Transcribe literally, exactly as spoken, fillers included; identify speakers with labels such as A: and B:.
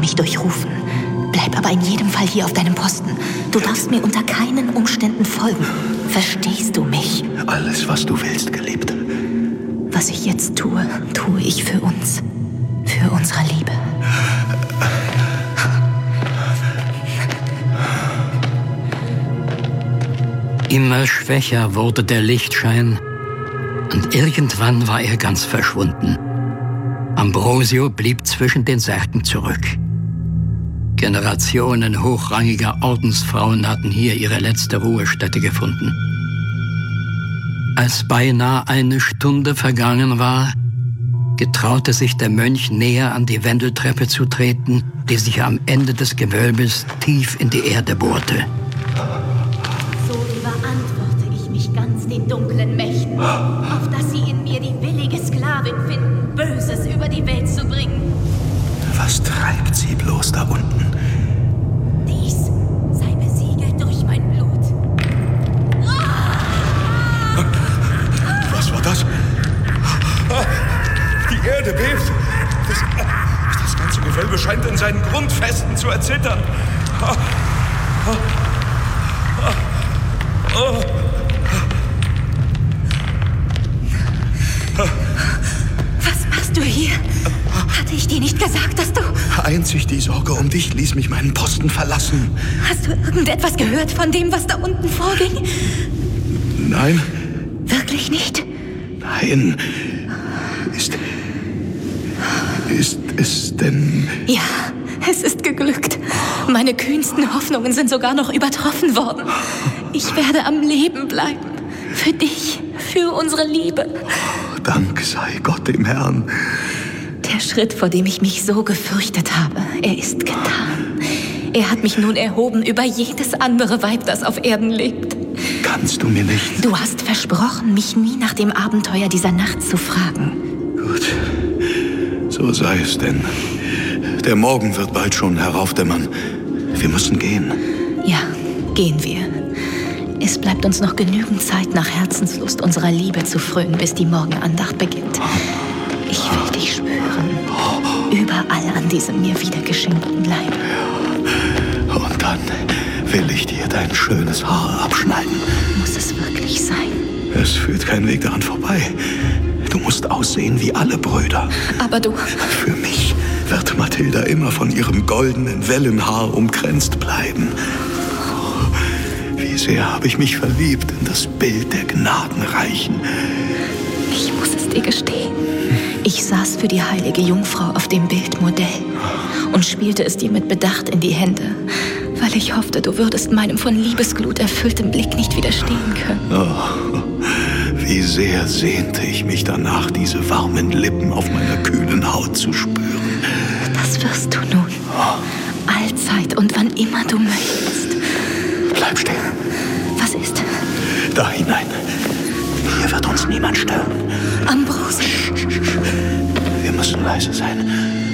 A: mich durchrufen. Bleib aber in jedem Fall hier auf deinem Posten. Du darfst mir unter keinen Umständen folgen. Verstehst du mich?
B: Alles, was du willst, Geliebte.
A: Was ich jetzt tue, tue ich für uns. Für unsere Liebe.
C: Immer schwächer wurde der Lichtschein und irgendwann war er ganz verschwunden. Ambrosio blieb zwischen den Särgen zurück. Generationen hochrangiger Ordensfrauen hatten hier ihre letzte Ruhestätte gefunden. Als beinahe eine Stunde vergangen war, getraute sich der Mönch näher an die Wendeltreppe zu treten, die sich am Ende des Gewölbes tief in die Erde bohrte.
A: So überantworte ich mich ganz den dunklen Mächten, auf dass sie in mir die willige Sklavin finden, Böses über die Welt zu bringen.
B: Was treibt sie bloß da unten?
A: Dies sei besiegelt durch mein Blut.
B: Was war das? Die Erde bebt. Das, das ganze Gewölbe scheint in seinen Grundfesten zu erzittern.
A: Was machst du hier? Hatte ich dir nicht gesagt, dass du...
B: Einzig die Sorge um dich ließ mich meinen Posten verlassen.
A: Hast du irgendetwas gehört von dem, was da unten vorging?
B: Nein.
A: Wirklich nicht?
B: Nein. Ist... Ist es denn...
A: Ja, es ist geglückt. Meine kühnsten Hoffnungen sind sogar noch übertroffen worden. Ich werde am Leben bleiben. Für dich, für unsere Liebe.
B: Oh, Dank sei Gott dem Herrn.
A: Der Schritt, vor dem ich mich so gefürchtet habe, er ist getan. Er hat mich nun erhoben über jedes andere Weib, das auf Erden lebt.
B: Kannst du mir nicht...
A: Du hast versprochen, mich nie nach dem Abenteuer dieser Nacht zu fragen.
B: Gut, so sei es denn. Der Morgen wird bald schon heraufdämmern. Wir müssen gehen.
A: Ja, gehen wir. Es bleibt uns noch genügend Zeit, nach Herzenslust unserer Liebe zu frönen, bis die Morgenandacht beginnt. Ich will dich schwören, überall an diesem mir wieder geschenkten Leib.
B: Und dann will ich dir dein schönes Haar abschneiden.
A: Muss es wirklich sein?
B: Es führt kein Weg daran vorbei. Du musst aussehen wie alle Brüder.
A: Aber du...
B: Für mich wird Mathilda immer von ihrem goldenen Wellenhaar umkränzt bleiben. Wie sehr habe ich mich verliebt in das Bild der Gnadenreichen.
A: Ich muss es dir gestehen. Ich saß für die heilige Jungfrau auf dem Bildmodell und spielte es dir mit Bedacht in die Hände, weil ich hoffte, du würdest meinem von Liebesglut erfülltem Blick nicht widerstehen können.
B: Oh, wie sehr sehnte ich mich danach, diese warmen Lippen auf meiner kühlen Haut zu spüren.
A: Das wirst du nun. Allzeit und wann immer du möchtest.
B: Bleib stehen.
A: Was ist?
B: Da hinein. Hier wird uns niemand stören.
A: Ambrose.
B: Wir müssen leise sein.